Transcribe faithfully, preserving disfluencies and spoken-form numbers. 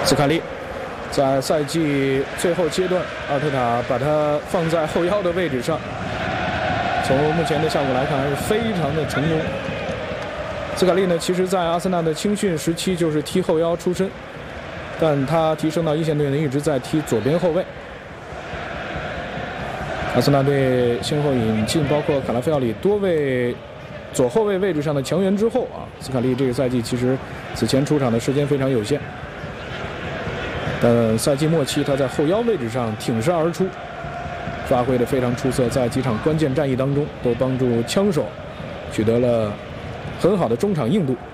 斯卡利在赛季最后阶段，阿尔特塔把他放在后腰的位置上，从目前的效果来看，还是非常的成功。斯卡利呢，其实在阿森纳的青训时期就是踢后腰出身，但他提升到一线队呢，一直在踢左边后卫。阿森纳队先后引进包括卡拉菲奥里多位左后卫位置上的强援之后啊，斯卡利这个赛季其实此前出场的时间非常有限，但赛季末期他在后腰位置上挺身而出，发挥得非常出色，在几场关键战役当中都帮助枪手取得了很好的中场硬度。